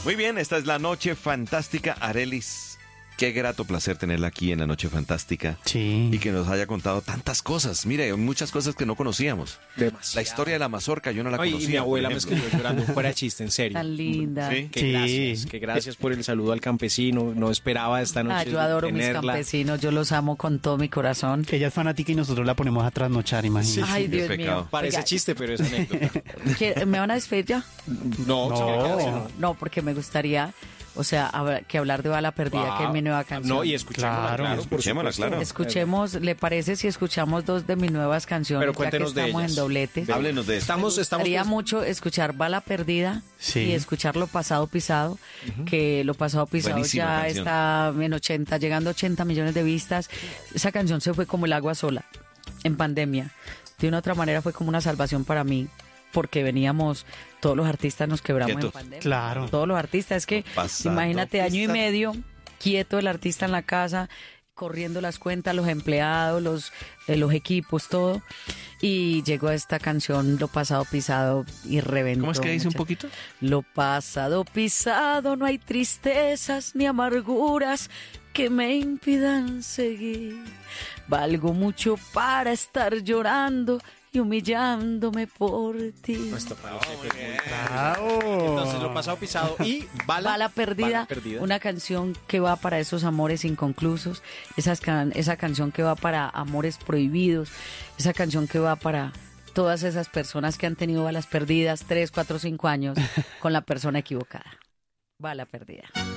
Muy bien, esta es la Noche Fantástica. Arelis, qué grato placer tenerla aquí en la Noche Fantástica. Sí. Y que nos haya contado tantas cosas. Mire, muchas cosas que no conocíamos. Demasiado. La historia de la mazorca yo no la Ay, conocía. y mi abuela por me ejemplo. escribió llorando fuera de chiste, en serio. Tan linda. Sí. Que gracias por el saludo al campesino. No esperaba esta noche Yo adoro mis tenerla. campesinos, yo los amo con todo mi corazón. Ella es fanática y nosotros la ponemos a trasnochar, imagínate. Ay, qué Dios pecado. mío. Parece Oiga, chiste, pero es anécdota. ¿Me van a despedir ya? No, No. No, porque me gustaría, o sea, que hablar de Bala Perdida, que es mi nueva canción. No, y escuchémosla, Claro, por escuchémosla, supuesto. claro. Escuchemos, ¿le parece si escuchamos dos de mis nuevas canciones? Pero ya que cuéntenos de estamos ellas. en doblete. Háblenos de esto. Me Estamos gustaría pues, mucho escuchar Bala Perdida Sí. y escuchar Lo Pasado Pisado, que Lo Pasado Pisado Buenísima ya canción. está en 80, llegando a 80 millones de vistas. Esa canción se fue como el agua sola en pandemia. De una u otra manera fue como una salvación para mí, porque veníamos, todos los artistas nos quebramos Quietos. en pandemia. Claro. Todos los artistas, es que Pasado imagínate año y pisado. medio, quieto el artista en la casa, corriendo las cuentas, los empleados, los equipos, todo. Y llegó esta canción, Lo Pasado Pisado, y reventó. ¿Cómo es que dice un muchachos. poquito? Lo pasado pisado, no hay tristezas ni amarguras que me impidan seguir. Valgo mucho para estar llorando y humillándome por ti. Nuestro parece que es muy- Bravo. Entonces, Lo Pasado Pisado y Bala Perdida, una canción que va para esos amores inconclusos, esa canción que va para amores prohibidos, esa canción que va para todas esas personas que han tenido balas perdidas 3, 4, 5 años con la persona equivocada. Bala Perdida.